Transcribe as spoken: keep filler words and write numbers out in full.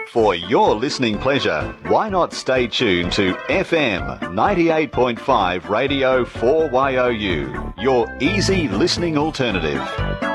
For your listening pleasure, why not stay tuned to F M ninety-eight point five Radio four Y O U, your easy listening alternative.